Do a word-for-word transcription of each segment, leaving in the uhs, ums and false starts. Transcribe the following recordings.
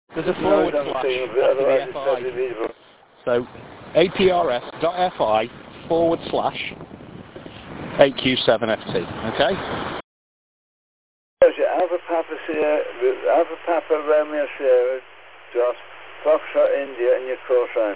There's a forward slash after the F I. So A P R S dot F I forward slash eight Q seven F T. Okay? Alpha Papa Sierra, Alpha Papa Romeo Sierra dot Foxtrot India in your call sign.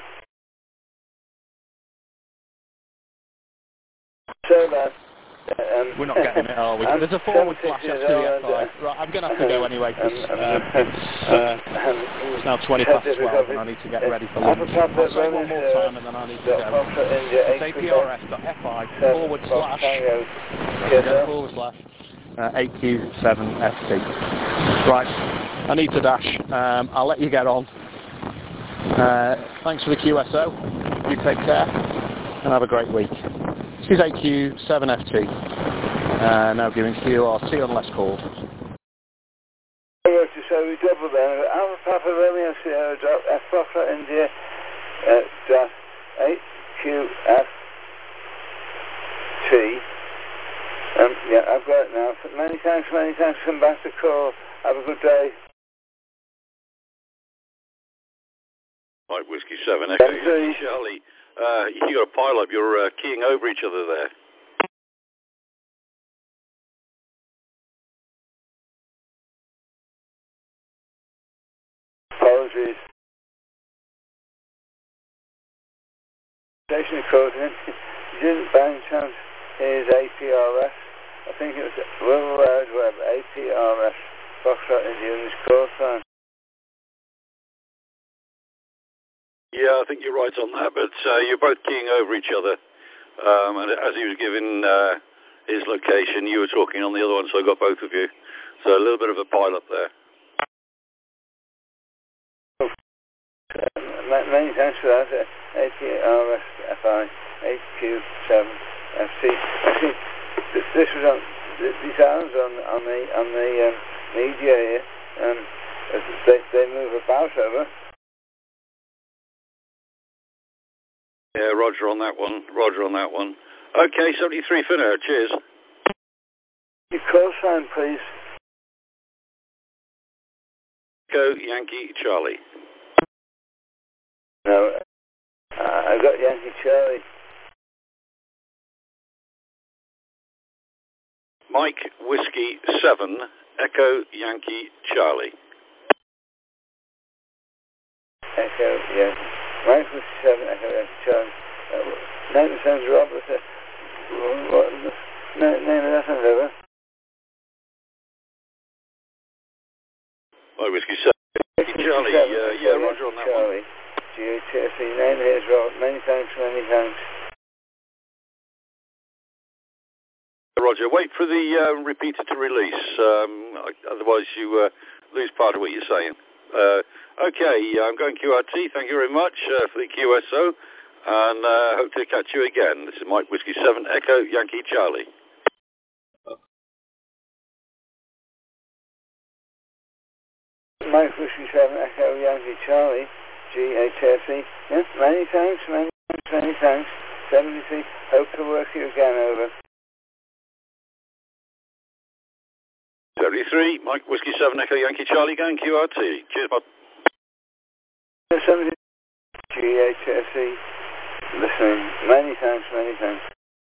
So that. Um, We're not getting it, are we? There's a forward slash after the F I. Right, I'm going to have to go anyway, because um, it's, uh, it's now twenty past twelve and I need to get ready for lunch. I'll say one more time and then I need to go. It's A P R S dot F I forward slash, forward slash uh, eight Q seven F T. Right, I need to dash. Um, I'll let you get on. Uh, thanks for the Q S O. You take care and have a great week. This is A Q seven F T, uh, now giving Q R T unless called. So we double then, Alpha Papa Romeo Sierra dot F Foxtrot India uh, dot eight Q F T. Um, yeah, I've got it now. Many thanks, many thanks. Come back to call. Have a good day. Mike Whiskey seven Echo. Charlie, uh, you got a pile up. You're uh, keying over each other there. Apologies. Station code in. You didn't by any chance here's A P R S. I think it was World Wide Web, A P R S, Foxtrot India, call sign. Yeah, I think you're right on that, but uh, you're both keying over each other. Um, and as he was giving uh, his location, you were talking on the other one, so I got both of you. So a little bit of a pile up there. Uh, many thanks for that. Uh, A P R S F I eight Q seven F C. Actually, th this was on th these islands on on the on the um, media here. Um, they they move about over. Yeah, Roger on that one. Roger on that one. Okay, seventy-three for now. Cheers. Your call sign, please. Go Yankee Charlie. No, uh, I got Yankee Charlie. Mike Whiskey seven Echo Yankee Charlie. Echo Yankee. Mike Whiskey seven Echo Yankee Charlie. Uh, name sounds Robert. Uh, what is the name of that one over? Mike Whiskey seven Yankee Charlie. Uh, yeah, Roger on that Charlie. one. G H S E, name here is Robert. Many thanks, many thanks. Roger, wait for the uh, repeater to release, um, otherwise you uh, lose part of what you're saying. Uh, okay, I'm going Q R T, thank you very much uh, for the Q S O, and uh, hope to catch you again. This is Mike Whiskey seven Echo Yankee Charlie. Mike Whiskey seven Echo Yankee Charlie, G H S E. Yes, many thanks, many thanks, many thanks. seventy-three, hope to work you again, over. seventy-three, Mike Whiskey seven Echo Yankee Charlie going Q R T. Cheers, Bob. seventy, G H S E, listening. Many thanks, many thanks.